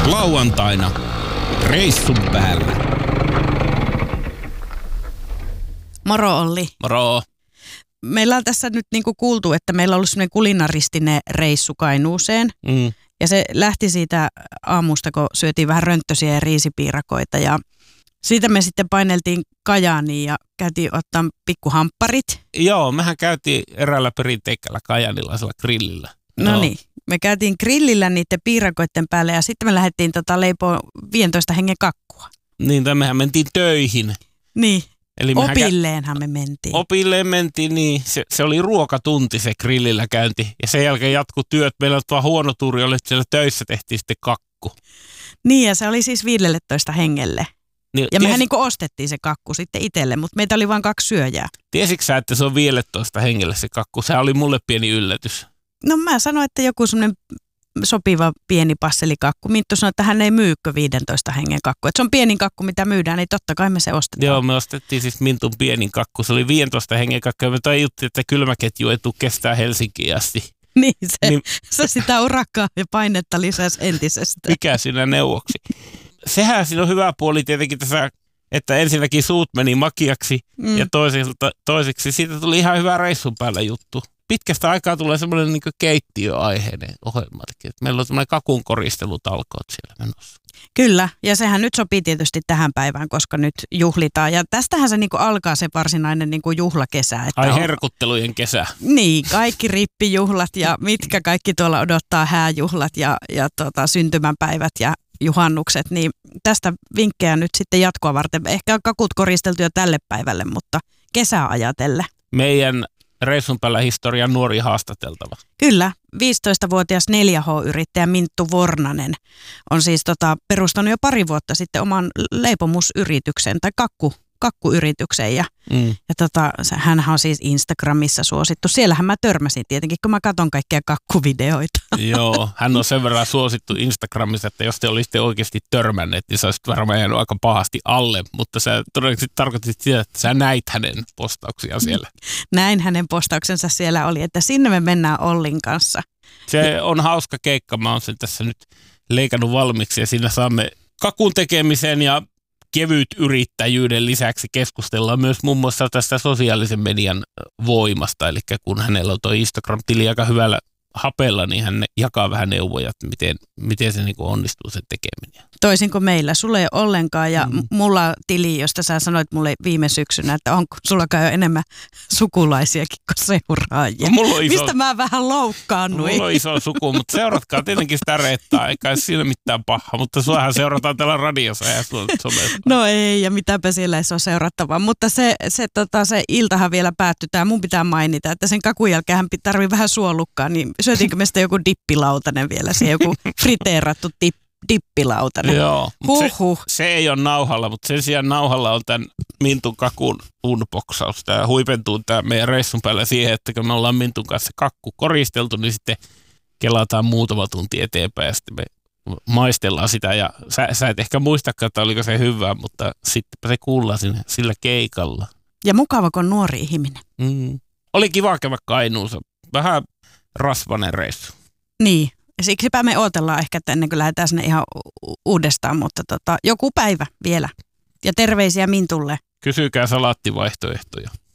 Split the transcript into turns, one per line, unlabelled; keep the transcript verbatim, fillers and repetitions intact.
Lauantaina reissun päällä.
Moro Olli.
Moro.
Meillä on tässä nyt niinku kuultu, että meillä on ollut semmoinen kulinaristinen reissu Kainuuseen.
Mm.
Ja se lähti siitä aamusta, kun syötiin vähän rönttösiä ja riisipiirakoita. Ja siitä me sitten paineltiin Kajaaniin ja käytiin ottaa pikkuhampparit.
Joo, mehän käytiin eräällä perinteikällä kajanilaisella grillillä.
No
Joo.
niin, me käytiin grillillä niiden piirakoiden päälle ja sitten me lähdettiin tota leipoa viisitoista hengen kakkua.
Niin, tai mehän mentiin töihin.
Niin,
Eli mehän
opilleenhan me mentiin.
Opilleen mentiin, niin se, se oli ruokatunti se grillillä käynti. Ja sen jälkeen jatkuu työt. Meillä oli vaan huono tuuri, oli, että siellä töissä tehtiin sitten kakku.
Niin, ja se oli siis viisitoista hengelle.
Niin,
Ja
ties,
mehän niinku ostettiin se kakku sitten itselle, mutta meitä oli vain kaksi syöjää.
Tiesitkö sä, että se on viisitoista hengelle se kakku? Se oli mulle pieni yllätys.
No mä sanoin, että joku semmoinen sopiva pieni passelikakku. Minttu sanoi, että hän ei myykö viisitoista hengen kakku. Että se on pienin kakku, mitä myydään, niin totta kai me se ostetaan.
Joo, me ostettiin siis Mintun pienin kakku. Se oli viisitoista hengen kakku ja me tajuttiin, että kylmäketju ei tule kestää Helsinkiin asti.
Niin, se,
Niin-
se sitä urakkaa ja painetta lisäsi entisestä.
Mikä siinä neuvoksi? Sehän siinä on hyvä puoli tietenkin tässä, että ensinnäkin suut meni makiaksi
Mm.
ja toiseksi, toiseksi siitä tuli ihan hyvä reissun päällä juttu. Pitkästä aikaa tulee semmoinen niin keittiöaiheinen ohjelma. Meillä on semmoinen kakun koristelutalkoot siellä menossa.
Kyllä, ja sehän nyt sopii tietysti tähän päivään, koska nyt juhlitaan. Ja tästähän se niinku alkaa se varsinainen niinku juhlakesä. Että
Ai
on-
herkuttelujen kesä.
Niin, kaikki rippijuhlat ja mitkä kaikki tuolla odottaa hääjuhlat ja, ja tota, syntymäpäivät ja juhannukset. Niin tästä vinkkejä nyt sitten jatkoa varten. Ehkä on kakut koristeltu jo tälle päivälle, mutta kesää ajatellen.
Meidän reissun päällä historian nuori haastateltava.
Kyllä, viisitoistavuotias neljä H-yrittäjä Minttu Vornanen on siis tota, perustanut jo pari vuotta sitten oman leipomusyrityksen tai kakku, kakkuyrityksen ja,
Mm.
ja tota, se- hänhän on siis Instagramissa suosittu. Siellähän mä törmäsin tietenkin, kun mä katson kaikkia kakkuvideoita.
Joo, hän on sen verran suosittu Instagramissa, että jos te olisitte oikeasti törmänneet, niin sä olisit varmaan jäänyt aika pahasti alle, mutta sä todennäköisesti tarkoitit sitä, että sä näit hänen postauksiaan siellä.
Näin hänen postauksensa siellä oli, että sinne me mennään Ollin kanssa.
Se on hauska keikka, mä oon sen tässä nyt leikannut valmiiksi ja siinä saamme kakun tekemisen ja kevyt yrittäjyyden lisäksi keskustellaan myös muun muassa tästä sosiaalisen median voimasta, eli kun hänellä on tuo Instagram-tili aika hyvällä hapella, niin hän jakaa vähän neuvoja, että miten, miten se niin kuin onnistuu se tekeminen.
Toisin kuin meillä, sulla ei ole ollenkaan ja
Mm.
mulla on tili, josta sä sanoit mulle viime syksynä, että onko sulla kai jo enemmän sukulaisiakin kuin seuraajia.
No, mulla on iso-
Mistä mä vähän loukkaannuin.
Mulla on iso suku, mutta seuratkaa tietenkin sitä reittaa, eikä siinä mitään pahaa, mutta suahan seurataan täällä radiossa ja somessa.
No ei, ja mitäpä siellä ei se ole seurattavaa. Mutta se, se, tota, se iltahan vielä päättyi. Tää mun pitää mainita, että sen kakun jälkeen hän tarvii vähän suolukkaa. Niin syötiinkö me sitten joku dippilautanen vielä? Se joku friteerattu dip, dippilautanen.
Joo, mutta se,
Huhhuh.
se ei ole nauhalla, mutta sen sijaan nauhalla on tämän Mintun kakun unboxaus. Tämä huipentuu tämä meidän reissun päällä siihen, että kun me ollaan Mintun kanssa kakku koristeltu, niin sitten kelataan muutama tunti eteenpäin ja sitten me maistellaan sitä. Ja sä, sä et ehkä muistakaan, että oliko se hyvää, mutta sittenpä se kuullaan sinne, sillä keikalla.
Ja mukava, kun on nuori ihminen.
Mm. Oli kiva käydä Kainuussa. Vähän rasvainen reissu.
Niin. Ja siksipä me odotellaan ehkä, että ennen kuin lähdetään sinne ihan u- uudestaan, mutta tota, joku päivä vielä. Ja terveisiä Mintulle.
Kysykää salaattivaihtoehtoja.